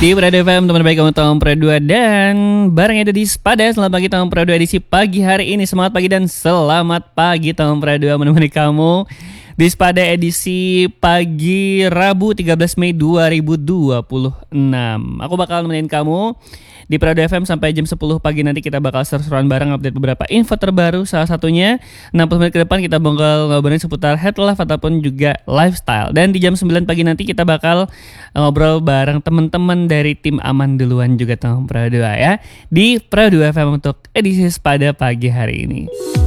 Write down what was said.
Di Prado FM, teman baik kamu Tom Prado dan bareng ada di Spada. Selamat pagi Tom Prado edisi pagi hari ini. Semangat pagi dan selamat pagi Tom Prado menemani kamu di Spada edisi pagi Rabu 13 Mei 2026. Aku bakal nemenin kamu di Prado FM sampai jam 10 pagi nanti. Kita bakal seru-seruan bareng, update beberapa info terbaru. Salah satunya 60 menit ke depan kita bakal ngobrolin seputar head life ataupun juga lifestyle. Dan di jam 9 pagi nanti kita bakal ngobrol bareng teman-teman dari tim Aman Duluan juga Tom Prado ya, di Prado FM untuk edisi Spada pagi hari ini.